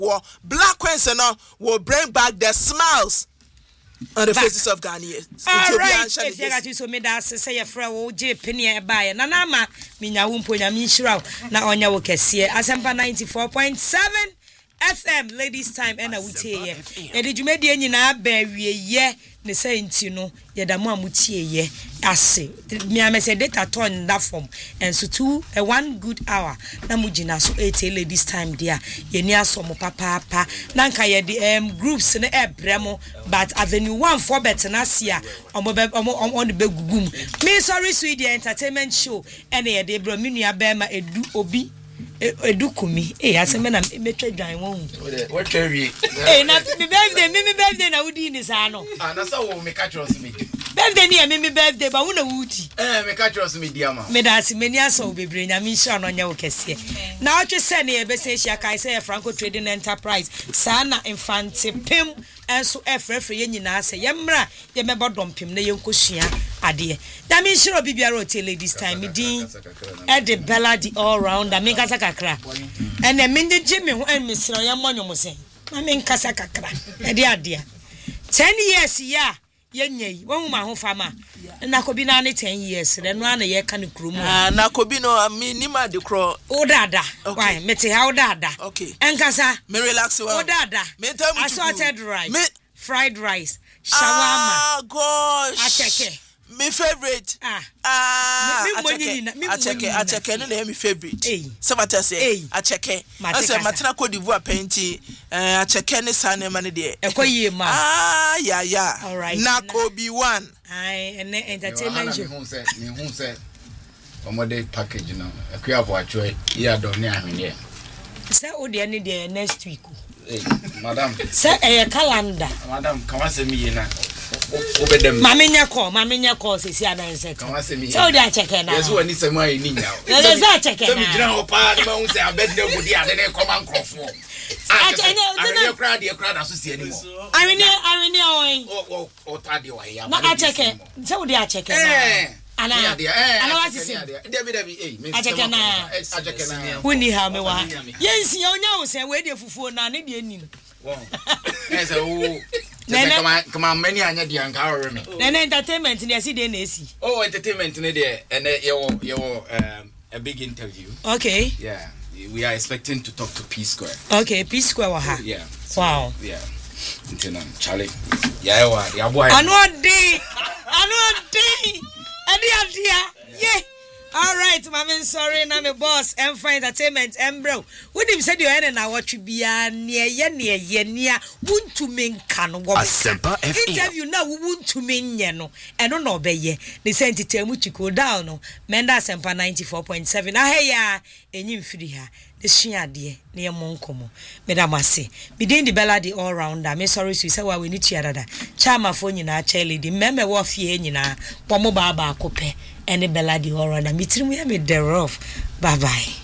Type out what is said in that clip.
Black Queens will bring back the smiles on the faces of Ghanaians. All right, if you got to so me that say a friend will penny buy na ma minya wumpo nya mi shira na onya wo kese Asempa 94.7 FM ladies time and we tie ye de dwumadi nyina ba wie ye ne say nti no ye da mo amutie ye ase me amese data turn that form and so 1 good hour na mugina so 8 ladies time dia ye ni asomo papa na nka ye de groups ne ebremo but avenue 1 for betena sia on the begugum me sorry sweet the entertainment show and ye de bro me nua ba ma edu obi edukumi aseme na metwa dwan won what carry na me birthday na wudi ni sa no na sa wo me catch us me birthday ni me birthday ba wo na wudi me catch us me dia ma me da si meni aso bebre nya mi sha no nya wo kese na otwe se na ye be se hia kai se Franco Trading Enterprise sa na infante pem enso efrefre ye nyina se ye mra ye mebo dompem na ye nkosua ade da mi shiro bibia hotel ladies time me din e de Bella the all round me kasa kakra ene me de jimi ho en misro ye monyomo se na me kasa kakra e de ade 10 years ya ye nyai won ma ho fama na kobi na ne 10 years re no na ye ka ne krumu na kobi no mi ni ma de kro o dada why meti ha o dada okay enkasa me relax o dada assorted rice fried rice shawarma gosh acheke my favorite acheke no na my favorite somebody say acheke ase matena Cote d'Ivoire painti acheke ne sane ma ne de ekoyie ma yeah all right na Kobe one and entertainment me hu say omode package no akua bo atwe ya do ne ahwene say o de ne de next week madam say e calendar madam kan wase mi ye na obedem mamenya call sesi adanse kan wase mi ye so dey acheke na yeso ani semu ayi ni nya o dey acheke na so mi gira ho pa na hu say abedne gudi ade ne common crofo acheke crowd aso si ani mo arene oyin o tade wa ya na acheke so dey acheke na ana what is it David me acheke na woni ha me wa yensi onya wo se we dey fufuo na ne dey nim yes come on many anya dey anka orre me na entertainment ne asi dey na esi entertainment ne dey and you a big interview okay yeah we are expecting to talk to P Square okay P Square wa ha yeah wow yeah until Charlie yeah wa boy anu dey yeah. All right, mama, sorry, na me boss, Emfa Entertainment, Embro. When him said you had na watch bia near ye wun't to mean can Asempa FM interview now wun't to mean yeno and no be ye. They sent it to go down no. Menda Asempa 94.7. Ah hey ya enyim firi ha. The shia de near monkomo. Madam say. Be din the Bella the all rounder. Me sorry so say we need chiada. Chama phone nyina chele di meme wo fie nyina. Pomo baba kope. Any Bella the all rounder. Me trim we me the rough. Bye bye.